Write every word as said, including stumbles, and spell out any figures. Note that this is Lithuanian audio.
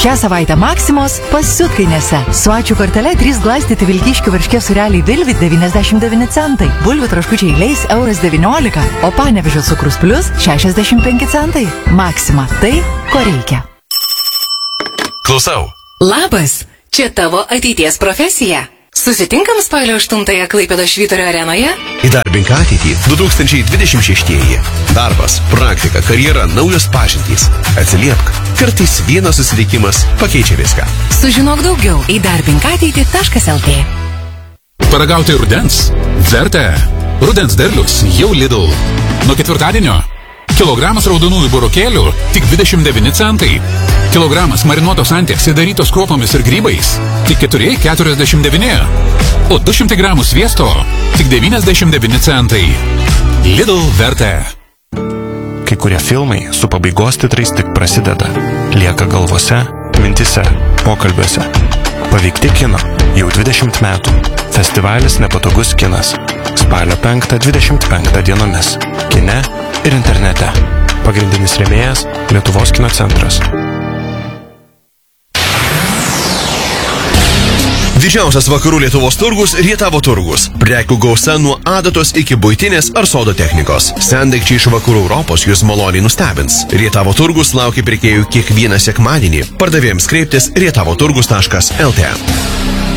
Šią savaitę Maksimos pasiutkainėse. Su ačiū kortele trys glaistyti vilkiškių varškės sūreliai Vilvit devyniasdešimt devyni centai. Bulvių traškučiai Leis euras devyniolika, o Panevėžio cukrus plius šešiasdešimt penki centai. Maksima. Tai, ko reikia. Klausau. Labas, čia tavo ateities profesija. Susitinkam spalio aštuntąją Klaipėdos Švyturio arenoje? Įdarbink ateitį du tūkstančiai dvidešimt šeštieji. Darbas, praktika, karjera, naujos pažintys. Atsiliepk. Kartais vienas susitikimas pakeičia viską. Sužinok daugiau įdarbink ateitį taškas lt. Paragauti rudens? Verta. Rudens derlius jau Lidl. Nuo ketvirtadienio. Kilogramas raudonųjų burokėlių tik dvidešimt devyni centai. Kilogramas marinuotos anties įdarytos kruopomis ir grybais tik keturi keturiasdešimt devyni. O du šimtai gramų sviesto tik devyniasdešimt devyni centai. Lidl verta. Kai kurie filmai su pabaigos titrais tik prasideda. Lieka galvose, mintise, pokalbiuose. Paveikti kino jau dvidešimt metų. Festivalis Nepatogus kinas. Spalio penktą dvidešimt penktą dienomis. Kine ir internete. Pagrindinis rėmėjas Lietuvos kino centras. Didžiausias vakarų Lietuvos turgus Rietavo turgus. Prekių gausa nuo adatos iki buitinės ar sodo technikos. Sendaikčiai iš vakarų Europos jūs maloniai nustebins. Rietavo turgus laukia pirkėjų kiekvieną sekmadienį. Pardavėjams kreiptis rietavoturgus taškas lt.